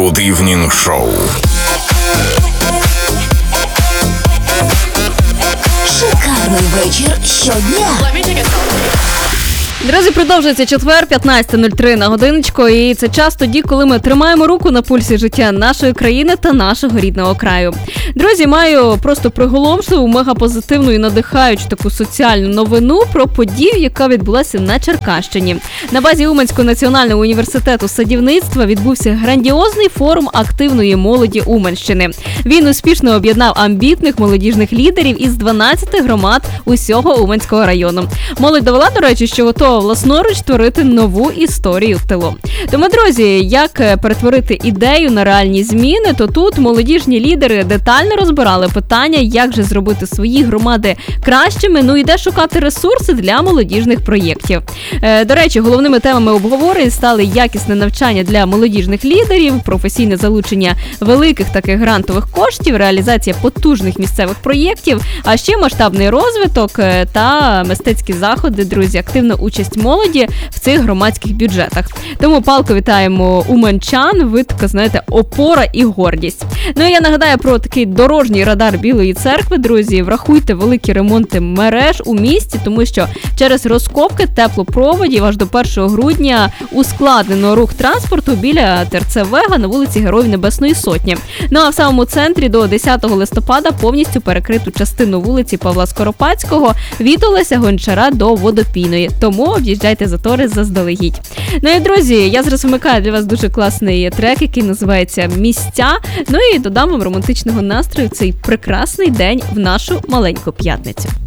Good Evening Show. Шикарний вечір щодня. Друзі, продовжується четвер, 15:03 на годиночку, і це час тоді, коли ми тримаємо руку на пульсі життя нашої країни та нашого рідного краю. Друзі, маю просто приголомшливу, мегапозитивну і надихаючу таку соціальну новину про подію, яка відбулася на Черкащині. На базі Уманського національного університету садівництва відбувся грандіозний форум активної молоді Уманщини. Він успішно об'єднав амбітних молодіжних лідерів із 12 громад усього Уманського району. Молодь довела, до речі, що готова власноруч творити нову історію в тилу. Тому, друзі, як перетворити ідею на реальні зміни, то тут молодіжні лідери детально розбирали питання, як же зробити свої громади кращими, ну і де шукати ресурси для молодіжних проєктів. До речі, головними темами обговорень стали якісне навчання для молодіжних лідерів, професійне залучення великих таких грантових коштів, реалізація потужних місцевих проєктів, а ще масштабний розвиток та мистецькі заходи, друзі, активна участь молоді в цих громадських бюджетах. Тому палко вітаємо уманчан, ви така, знаєте, опора і гордість. Ну і я нагадаю про такий дорожній радар Білої церкви, друзі. Врахуйте великі ремонти мереж у місті, тому що через розкопки теплопроводів аж до 1 грудня ускладнено рух транспорту біля ТРЦ Вега на вулиці Героїв Небесної Сотні. Ну а в самому центрі до 10 листопада повністю перекриту частину вулиці Павла Скоропадського від Олеся Гончара до Водопійної. Тому об'їжджайте затори заздалегідь. Ну і, друзі, я зараз вмикаю для вас дуже класний трек, який називається «Місця». Ну і додам вам романтичного настрою в цей прекрасний день в нашу маленьку п'ятницю.